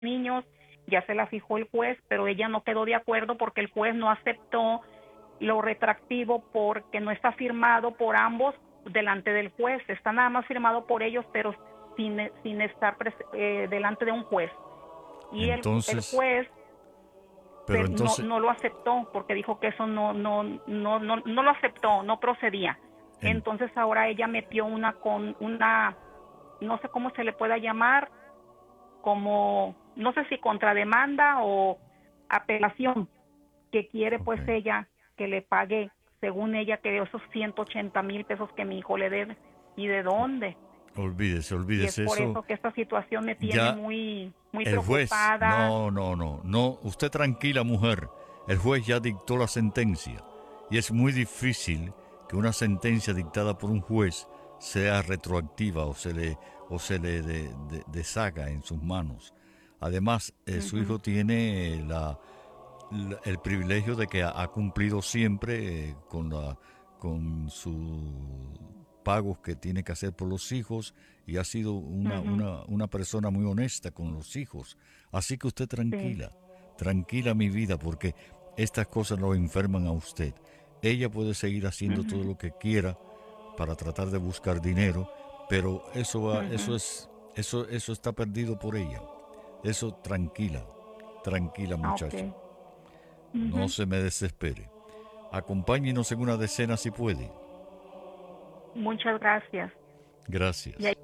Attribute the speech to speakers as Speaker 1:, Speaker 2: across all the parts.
Speaker 1: niños, ya se la fijó el juez, pero ella no quedó de acuerdo porque el juez no aceptó lo retractivo porque no está firmado por ambos delante del juez, está nada más firmado por ellos, pero sin estar delante de un juez. Y el
Speaker 2: Entonces,
Speaker 1: juez
Speaker 2: pero entonces,
Speaker 1: no lo aceptó porque dijo que eso no lo aceptó, no procedía.
Speaker 2: en-
Speaker 1: Entonces ahora ella metió una, no sé cómo se le pueda llamar, como, no sé si contrademanda o apelación, que quiere
Speaker 2: ok.
Speaker 1: pues ella que le pague, según ella, que esos 180,000 pesos que mi hijo le debe. ¿Y de dónde?
Speaker 2: Olvídese,
Speaker 1: Y es
Speaker 2: olvídese
Speaker 1: por
Speaker 2: eso.
Speaker 1: eso que esta situación me tiene
Speaker 2: Ya
Speaker 1: muy
Speaker 2: el juez,
Speaker 1: preocupada.
Speaker 2: no, usted tranquila, mujer. El juez ya dictó la sentencia y es muy difícil que una sentencia dictada por un juez sea retroactiva o se le deshaga en sus manos. Además, su
Speaker 1: Ujú,
Speaker 2: hijo tiene el privilegio de que ha cumplido siempre con sus pagos que tiene que hacer por los hijos y ha sido
Speaker 1: ujú,
Speaker 2: una persona muy honesta con los hijos. Así que usted
Speaker 1: sí,
Speaker 2: tranquila, tranquila mi vida, porque estas cosas lo enferman a usted. Ella puede seguir haciendo todo
Speaker 1: ujú,
Speaker 2: lo que quiera para tratar de buscar dinero, pero
Speaker 1: ujú.
Speaker 2: eso está perdido por ella. Eso tranquila, tranquila
Speaker 1: Ah,
Speaker 2: muchacha.
Speaker 1: ok.
Speaker 2: No
Speaker 1: Ujú.
Speaker 2: se me desespere. Acompáñenos en una decena si puede.
Speaker 1: Muchas gracias. Y ahí-
Speaker 2: Gracias.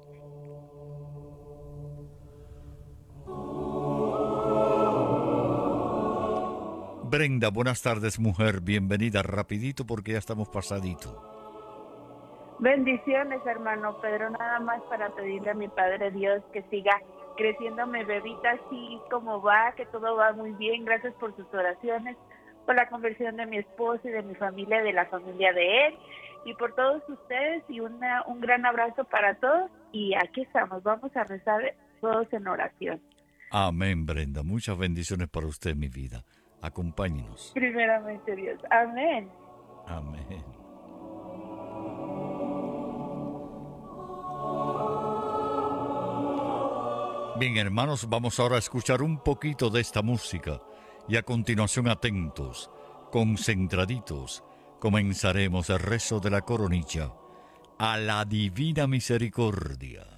Speaker 2: Brenda, buenas tardes, mujer. Bienvenida rapidito porque ya estamos pasadito.
Speaker 3: Bendiciones, hermano Pedro, nada más para pedirle a mi Padre Dios que siga creciendo mi bebita así como va, que todo va muy bien. Gracias por sus oraciones, por la conversión de mi esposo y de mi familia, de la familia de él, y por todos ustedes, y un gran abrazo para todos. Y aquí estamos, vamos a rezar todos en oración.
Speaker 2: Amén, Brenda. Muchas bendiciones para usted, mi vida. Acompáñenos.
Speaker 3: Primeramente Dios, amén.
Speaker 2: Amén. Bien, hermanos, vamos ahora a escuchar un poquito de esta música y a continuación atentos, concentraditos, comenzaremos el rezo de la coronilla a la divina misericordia.